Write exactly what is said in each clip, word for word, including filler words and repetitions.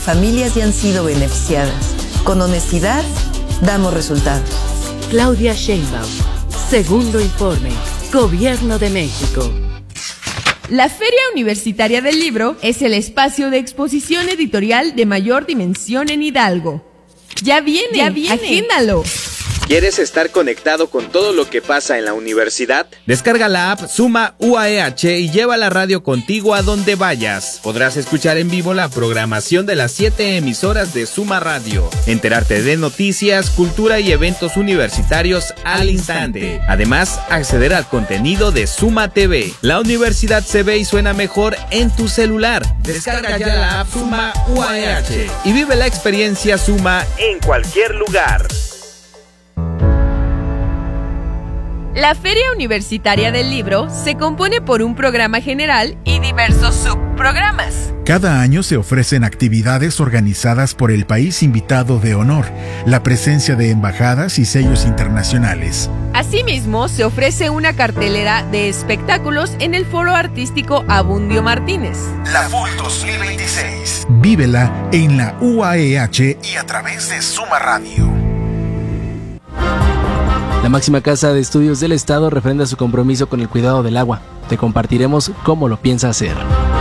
Familias ya han sido beneficiadas. Con honestidad, damos resultados. Claudia Sheinbaum, segundo informe, Gobierno de México. La Feria Universitaria del Libro es el espacio de exposición editorial de mayor dimensión en Hidalgo. Ya viene, ya viene. Agéndalo. ¿Quieres estar conectado con todo lo que pasa en la universidad? Descarga la app Suma U A E H y lleva la radio contigo a donde vayas. Podrás escuchar en vivo la programación de las siete emisoras de Suma Radio, enterarte de noticias, cultura y eventos universitarios al instante. Además, acceder al contenido de Suma T V. La universidad se ve y suena mejor en tu celular. Descarga ya la app Suma U A E H y vive la experiencia Suma en cualquier lugar. La Feria Universitaria del Libro se compone por un programa general y diversos subprogramas. Cada año se ofrecen actividades organizadas por el país invitado de honor, la presencia de embajadas y sellos internacionales. Asimismo, se ofrece una cartelera de espectáculos en el Foro Artístico Abundio Martínez. La F U L dos mil veintiséis. Vívela en la U A E H y a través de Suma Radio. La máxima casa de estudios del Estado refrenda su compromiso con el cuidado del agua. Te compartiremos cómo lo piensa hacer.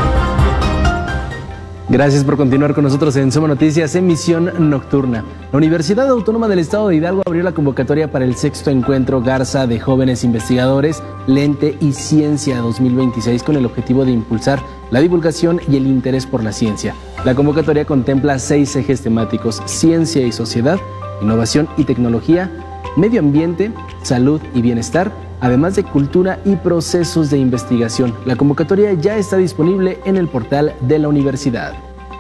Gracias por continuar con nosotros en Suma Noticias, emisión nocturna. La Universidad Autónoma del Estado de Hidalgo abrió la convocatoria para el sexto encuentro Garza de Jóvenes Investigadores, Lente y Ciencia dos mil veintiséis con el objetivo de impulsar la divulgación y el interés por la ciencia. La convocatoria contempla seis ejes temáticos: ciencia y sociedad, innovación y tecnología, medio ambiente, salud y bienestar, además de cultura y procesos de investigación. La convocatoria ya está disponible en el portal de la universidad.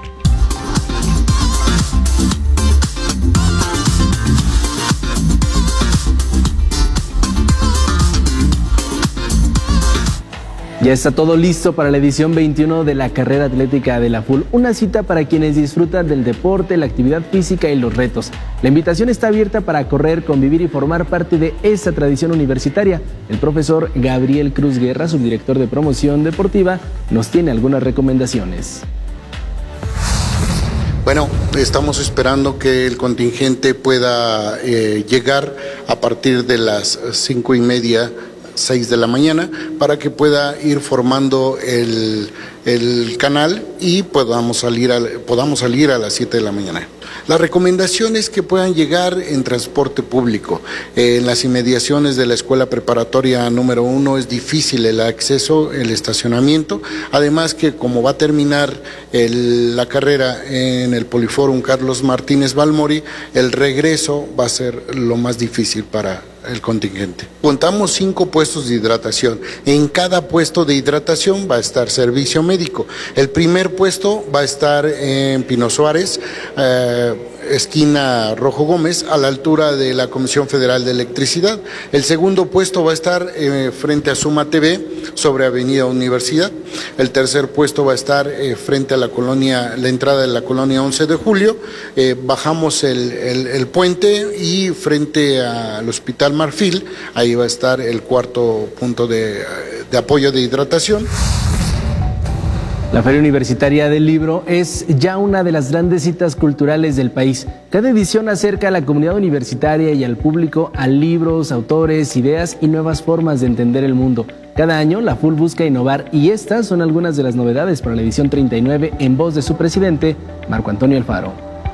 Ya está todo listo para la edición veintiuno de la carrera atlética de la F U L, una cita para quienes disfrutan del deporte, la actividad física y los retos. La invitación está abierta para correr, convivir y formar parte de esta tradición universitaria. El profesor Gabriel Cruz Guerra, subdirector de promoción deportiva, nos tiene algunas recomendaciones. Bueno, estamos esperando que el contingente pueda eh, llegar a partir de las cinco y media, seis de la mañana, para que pueda ir formando el, el canal y podamos salir, a, podamos salir a las siete de la mañana. La recomendación es que puedan llegar en transporte público. Eh, en las inmediaciones de la escuela preparatoria número uno es difícil el acceso, el estacionamiento. Además que como va a terminar el, la carrera en el Poliforum Carlos Martínez Balmori, el regreso va a ser lo más difícil para el contingente. Contamos cinco puestos de hidratación. En cada puesto de hidratación va a estar servicio médico. El primer puesto va a estar en Pino Suárez, eh, esquina Rojo Gómez, a la altura de la Comisión Federal de Electricidad. El segundo puesto va a estar eh, frente a Suma T V, sobre Avenida Universidad. El tercer puesto va a estar eh, frente a la colonia, la entrada de la colonia once de julio. Eh, bajamos el, el, el puente y frente al Hospital Marfil, ahí va a estar el cuarto punto de, de apoyo de hidratación. La Feria Universitaria del Libro es ya una de las grandes citas culturales del país. Cada edición acerca a la comunidad universitaria y al público a libros, autores, ideas y nuevas formas de entender el mundo. Cada año la F U L busca innovar y estas son algunas de las novedades para la edición treinta y nueve en voz de su presidente, Marco Antonio Alfaro.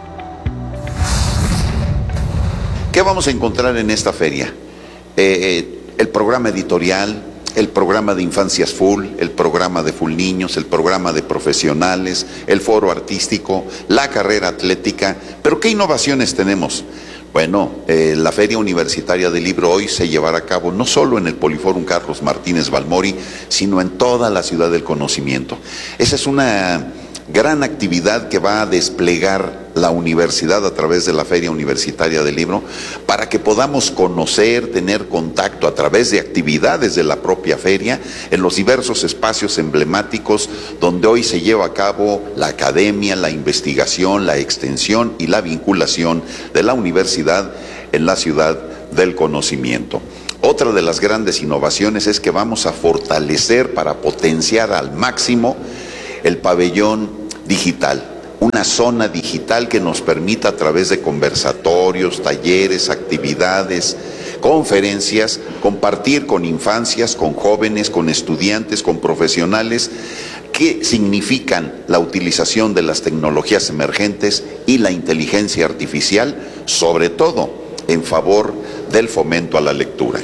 ¿Qué vamos a encontrar en esta feria? Eh, el programa editorial, el programa de Infancias F U L, el programa de F U L Niños, el programa de profesionales, el foro artístico, la carrera atlética. ¿Pero qué innovaciones tenemos? Bueno, eh, la Feria Universitaria del Libro hoy se llevará a cabo no solo en el Poliforum Carlos Martínez Balmori, sino en toda la ciudad del conocimiento. Esa es una gran actividad que va a desplegar la universidad a través de la Feria Universitaria del Libro para que podamos conocer, tener contacto a través de actividades de la propia feria en los diversos espacios emblemáticos donde hoy se lleva a cabo la academia, la investigación, la extensión y la vinculación de la universidad en la ciudad del conocimiento. Otra de las grandes innovaciones es que vamos a fortalecer para potenciar al máximo el pabellón digital. una zona digital que nos permita a través de conversatorios, talleres, actividades, conferencias, compartir con infancias, con jóvenes, con estudiantes, con profesionales, qué significan la utilización de las tecnologías emergentes y la inteligencia artificial, sobre todo en favor del fomento a la lectura.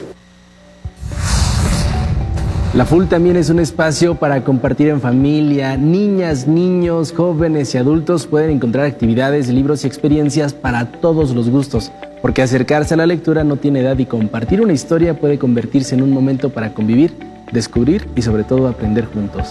La F U L también es un espacio para compartir en familia. Niñas, niños, jóvenes y adultos pueden encontrar actividades, libros y experiencias para todos los gustos, porque acercarse a la lectura no tiene edad y compartir una historia puede convertirse en un momento para convivir, descubrir y sobre todo aprender juntos.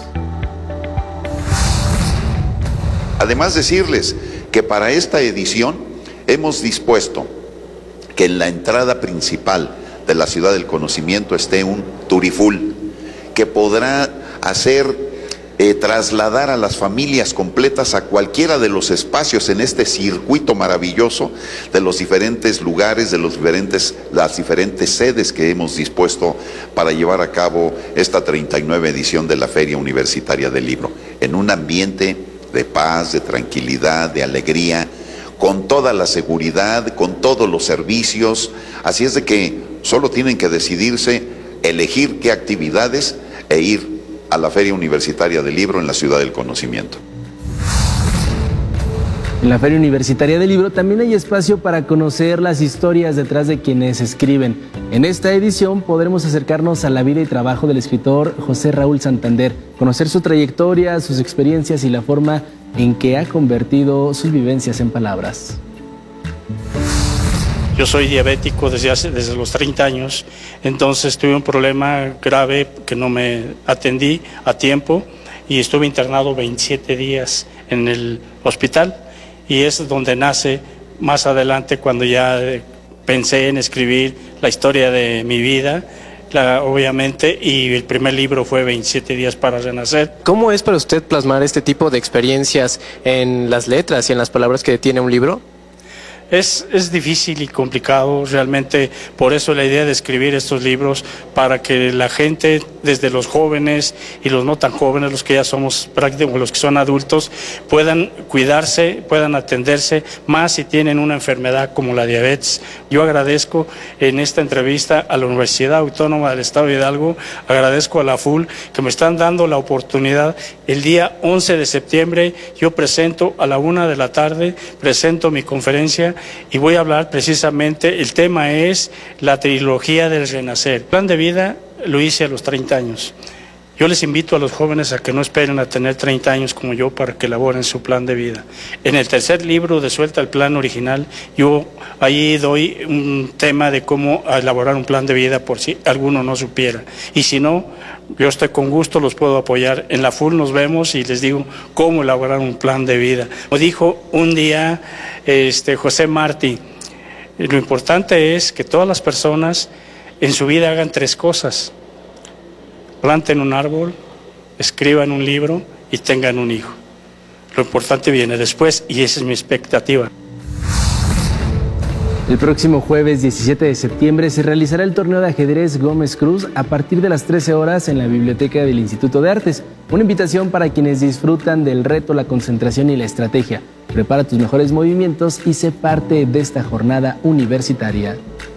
Además, decirles que para esta edición hemos dispuesto que en la entrada principal de la Ciudad del Conocimiento esté un Turiful, que podrá hacer eh, trasladar a las familias completas a cualquiera de los espacios en este circuito maravilloso de los diferentes lugares, de los diferentes, las diferentes sedes que hemos dispuesto para llevar a cabo esta treinta y nueva edición de la Feria Universitaria del Libro, en un ambiente de paz, de tranquilidad, de alegría, con toda la seguridad, con todos los servicios. Así es de que solo tienen que decidirse elegir qué actividades e ir a la Feria Universitaria del Libro en la Ciudad del Conocimiento. En la Feria Universitaria del Libro también hay espacio para conocer las historias detrás de quienes escriben. En esta edición podremos acercarnos a la vida y trabajo del escritor José Raúl Santander, conocer su trayectoria, sus experiencias y la forma en que ha convertido sus vivencias en palabras. Yo soy diabético desde, hace, desde los treinta años, entonces tuve un problema grave que no me atendí a tiempo y estuve internado veintisiete días en el hospital, y es donde nace más adelante cuando ya pensé en escribir la historia de mi vida, la, obviamente, y el primer libro fue veintisiete días para renacer. ¿Cómo es para usted plasmar este tipo de experiencias en las letras y en las palabras que tiene un libro? Es, es difícil y complicado, realmente, por eso la idea de escribir estos libros, para que la gente, desde los jóvenes y los no tan jóvenes, los que ya somos prácticamente, los que son adultos, puedan cuidarse, puedan atenderse, más si tienen una enfermedad como la diabetes. Yo agradezco en esta entrevista a la Universidad Autónoma del Estado de Hidalgo, agradezco a la F U L que me están dando la oportunidad. El día once de septiembre yo presento a la una de la tarde, presento mi conferencia, y voy a hablar precisamente, el tema es la trilogía del renacer. El plan de vida lo hice a los treinta años. Yo les invito a los jóvenes a que no esperen a tener treinta años como yo para que elaboren su plan de vida. En el tercer libro de Suelta el Plan Original, yo ahí doy un tema de cómo elaborar un plan de vida por si alguno no supiera. Y si no, yo estoy con gusto, los puedo apoyar. En la F U L nos vemos y les digo cómo elaborar un plan de vida. Como dijo un día este, José Martí, lo importante es que todas las personas en su vida hagan tres cosas: planten un árbol, escriban un libro y tengan un hijo. Lo importante viene después y esa es mi expectativa. El próximo jueves diecisiete de septiembre se realizará el torneo de ajedrez Gómez Cruz a partir de las trece horas en la biblioteca del Instituto de Artes. Una invitación para quienes disfrutan del reto, la concentración y la estrategia. Prepara tus mejores movimientos y sé parte de esta jornada universitaria.